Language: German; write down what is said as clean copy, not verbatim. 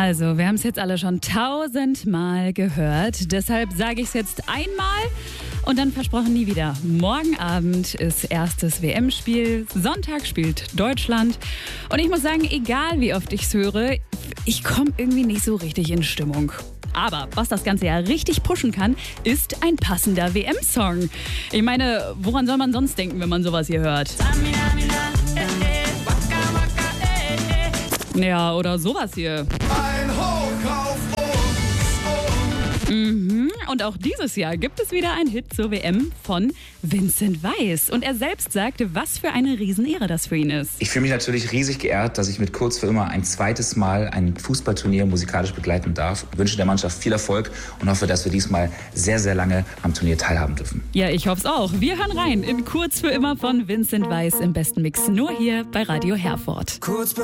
Also, wir haben es jetzt alle schon 1000-mal gehört. Deshalb sage ich es jetzt einmal und dann versprochen nie wieder. Morgen Abend ist erstes WM-Spiel. Sonntag spielt Deutschland. Und ich muss sagen, egal wie oft ich es höre, ich komme irgendwie nicht so richtig in Stimmung. Aber was das Ganze ja richtig pushen kann, ist ein passender WM-Song. Ich meine, woran soll man sonst denken, wenn man sowas hier hört? Ja, oder sowas hier. Ein Hoch auf uns. Und auch dieses Jahr gibt es wieder einen Hit zur WM von Vincent Weiss. Und er selbst sagte, was für eine Riesenehre das für ihn ist. Ich fühle mich natürlich riesig geehrt, dass ich mit Kurz für immer ein zweites Mal ein Fußballturnier musikalisch begleiten darf. Ich wünsche der Mannschaft viel Erfolg und hoffe, dass wir diesmal sehr, sehr lange am Turnier teilhaben dürfen. Ja, ich hoffe es auch. Wir hören rein in Kurz für immer von Vincent Weiss im besten Mix. Nur hier bei Radio Herford. Kurz